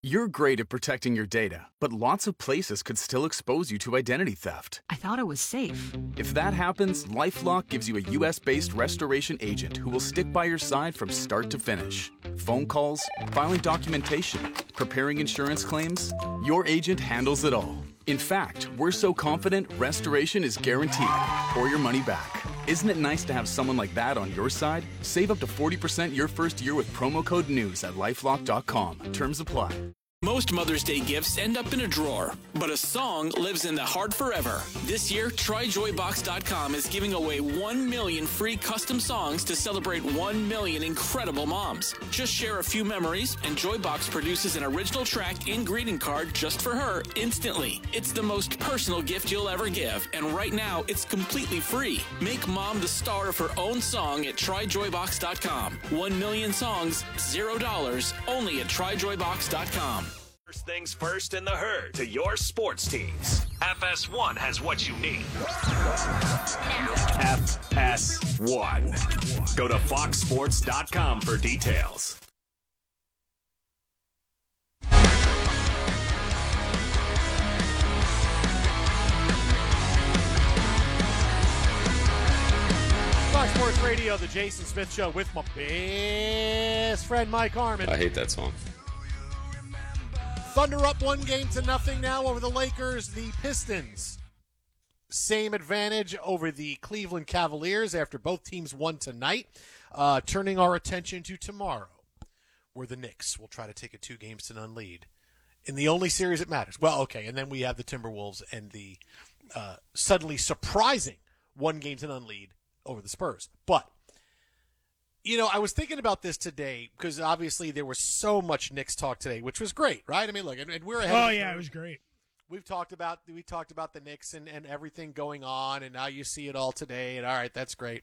You're great at protecting your data, but lots of places could still expose you to identity theft. I thought it was safe. If that happens, LifeLock gives you a U.S.-based restoration agent who will stick by your side from start to finish. Phone calls, filing documentation, preparing insurance claims, your agent handles it all. In fact, we're so confident restoration is guaranteed or your money back. Isn't it nice to have someone like that on your side? Save up to 40% your first year with promo code NEWS at LifeLock.com. Terms apply. Most Mother's Day gifts end up in a drawer, but a song lives in the heart forever. This year, TryJoyBox.com is giving away 1 million free custom songs to celebrate 1 million incredible moms. Just share a few memories, and Joybox produces an original track and greeting card just for her instantly. It's the most personal gift you'll ever give, and right now, it's completely free. Make mom the star of her own song at TryJoyBox.com. 1 million songs, $0, only at TryJoyBox.com. First things first in the herd to your sports teams. FS1 has what you need. FS1. Go to foxsports.com for details. Fox Sports Radio, the Jason Smith Show with my best friend Mike Harmon. I hate that song. Thunder up 1-0 now over the Lakers. The Pistons, same advantage over the Cleveland Cavaliers after both teams won tonight. Turning our attention to tomorrow, where the Knicks will try to take a 2-0 lead in the only series that matters. Well, okay, and then we have the Timberwolves and the suddenly surprising 1-0 lead over the Spurs. But you know, I was thinking about this today because obviously there was so much Knicks talk today, which was great, right? I mean, look, and we're ahead. Oh, yeah, it was great. We talked about the Knicks and everything going on, and now you see it all today, and all right, that's great.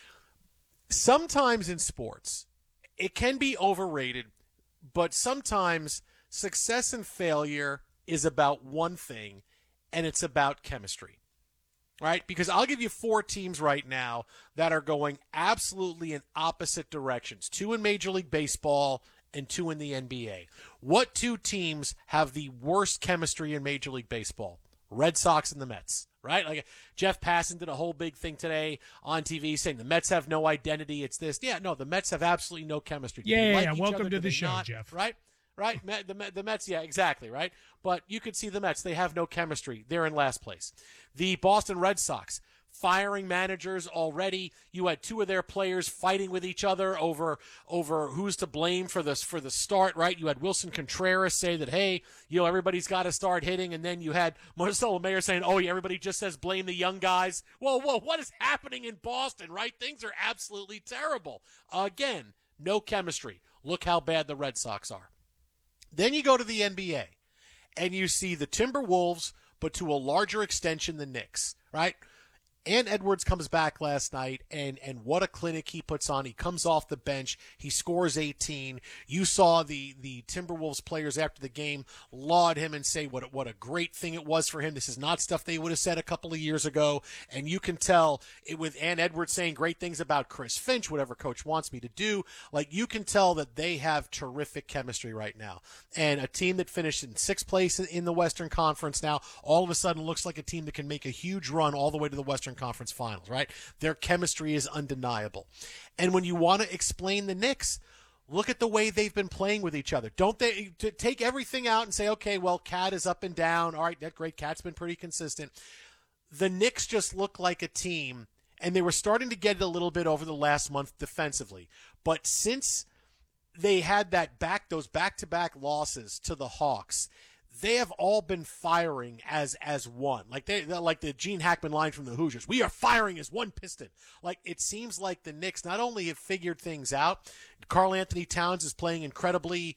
Sometimes in sports, it can be overrated, but sometimes success and failure is about one thing, and it's about chemistry. Right? Because I'll give you 4 teams right now that are going absolutely in opposite directions. 2 in Major League Baseball and 2 in the NBA. What 2 teams have the worst chemistry in Major League Baseball? Red Sox and the Mets. Right? Like Jeff Passan did a whole big thing today on TV saying the Mets have no identity. It's this. Yeah, no, the Mets have absolutely no chemistry. Yeah, welcome to the show, Jeff. Right? Right? The Mets, yeah, exactly, right? But you could see the Mets. They have no chemistry. They're in last place. The Boston Red Sox, firing managers already. You had 2 of their players fighting with each other over who's to blame for the start, right? You had Wilson Contreras say that, hey, you know, everybody's got to start hitting. And then you had Marcelo Mayer saying, oh, yeah, everybody just says blame the young guys. Whoa, what is happening in Boston, right? Things are absolutely terrible. Again, no chemistry. Look how bad the Red Sox are. Then you go to the NBA, and you see the Timberwolves, but to a larger extension, the Knicks, right? And Edwards comes back last night, and what a clinic he puts on. He comes off the bench. He scores 18. You saw the Timberwolves players after the game laud him and say what a great thing it was for him. This is not stuff they would have said a couple of years ago. And you can tell it with Ann Edwards saying great things about Chris Finch, whatever coach wants me to do. Like, you can tell that they have terrific chemistry right now. And a team that finished in 6th place in the Western Conference now all of a sudden looks like a team that can make a huge run all the way to the Western Conference Finals, right? Their chemistry is undeniable. And when you want to explain the Knicks, look at the way they've been playing with each other. Don't they take everything out and say, okay, well, Cat is up and down. All right, that great. Cat's been pretty consistent. The Knicks just look like a team, and they were starting to get it a little bit over the last month defensively. But since they had those back-to-back losses to the Hawks, they have all been firing as one. They're like the Gene Hackman line from the Hoosiers. We are firing as one piston. Like, it seems like the Knicks not only have figured things out, Karl Anthony Towns is playing incredibly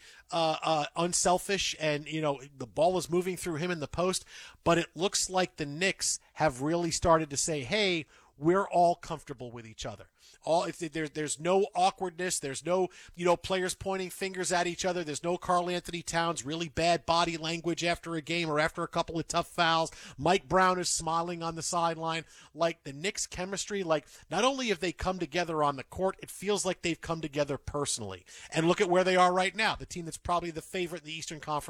unselfish, and you know the ball is moving through him in the post, but it looks like the Knicks have really started to say, hey, we're all comfortable with each other. There's no awkwardness. There's no, players pointing fingers at each other. There's no Karl Anthony Towns really bad body language after a game or after a couple of tough fouls. Mike Brown is smiling on the sideline. Like, the Knicks chemistry, like, not only have they come together on the court, it feels like they've come together personally. And look at where they are right now. The team that's probably the favorite in the Eastern Conference